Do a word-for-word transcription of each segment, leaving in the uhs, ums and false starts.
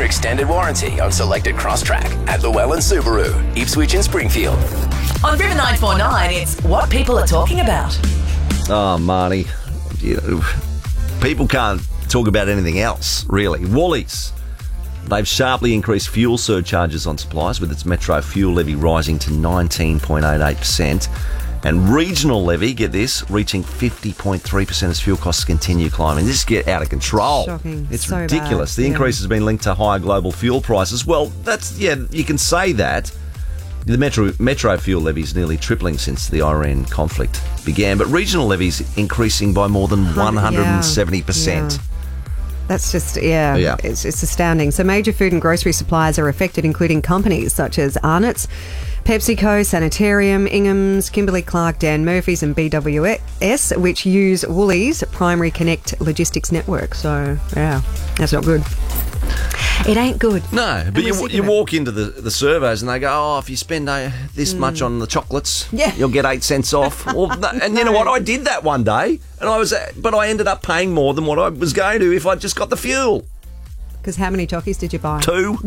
extended warranty on selected Crosstrack at Llewellyn Subaru, Ipswich and Springfield. On River nine four nine, it's what people are talking about. Oh, Marnie, you know, people can't talk about anything else, really. Woolies. They've sharply increased fuel surcharges on supplies, with its Metro fuel levy rising to nineteen point eight eight percent. And regional levy, get this, reaching fifty point three percent as fuel costs continue climbing. This get out of control. Shocking. It's So ridiculous. bad. The increase Yeah. has been linked to higher global fuel prices. Well, that's, yeah, you can say that. The Metro, Metro fuel levy is nearly tripling since the Iran conflict began, but regional levies increasing by more than one hundred seventy percent. Yeah. That's just, yeah, Yeah. It's, it's astounding. So major food and grocery suppliers are affected, including companies such as Arnott's, PepsiCo, Sanitarium, Ingham's, Kimberly-Clark, Dan Murphy's and B W S, which use Woolies' Primary Connect logistics network. So, yeah, that's not good. It ain't good. No, but And we're you, sick you of it. walk into the, the surveys and they go, oh, if you spend uh, this much on the chocolates, Yeah. you'll get eight cents off. Well, no, and you know what? I did that one day, and I was, uh, but I ended up paying more than what I was going to if I just got the fuel. Because how many chockies did you buy? Two,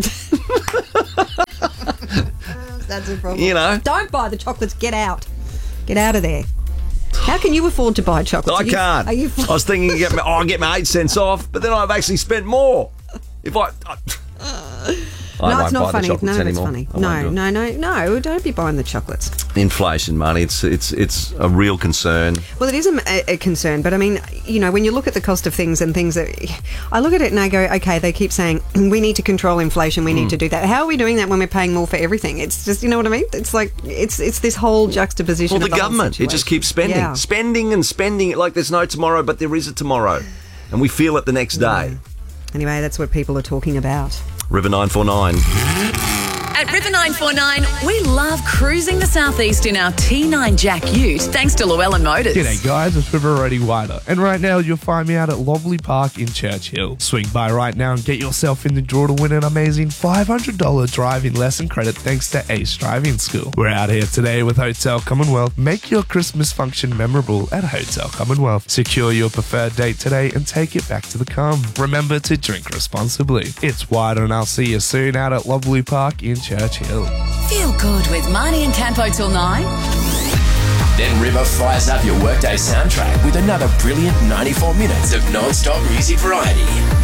That's a problem. you know. Don't buy the chocolates. Get out. Get out of there. How can you afford to buy chocolates? I Are you- can't. Are you? I was thinking, get me, oh, I'll get my eight cents off, but then I've actually spent more. If I... I I No, won't it's buy not the funny. chocolates None of it's anymore. funny. I won't do No, it. no, no, no. Don't be buying the chocolates. Inflation, money, it's it's it's a real concern. Well, it is a, a concern, but I mean, you know, when you look at the cost of things and things that I look at it and I go, okay, they keep saying we need to control inflation, we need Mm. to do that. How are we doing that when we're paying more for everything? It's just, you know what I mean? It's like it's it's this whole juxtaposition. Well, of the whole government, it just situation. keeps spending, Yeah. spending and spending like there's no tomorrow, but there is a tomorrow. And we feel it the next day. Anyway, that's what people are talking about. River nine four nine. At River nine four nine, we love cruising the southeast in our T nine Jack Ute, thanks to Llewellyn Motors. G'day guys, it's River Roadie Wider, and right now you'll find me out at Lovely Park in Churchill. Swing by right now and get yourself in the draw to win an amazing five hundred dollars driving lesson credit thanks to Ace Driving School. We're out here today with Hotel Commonwealth. Make your Christmas function memorable at Hotel Commonwealth. Secure your preferred date today and take it back to the com. Remember to drink responsibly. It's Wider, and I'll see you soon out at Lovely Park in Churchill. Feel good with Marnie and Campo till nine. Then River fires up your workday soundtrack with another brilliant ninety-four minutes of non-stop music variety.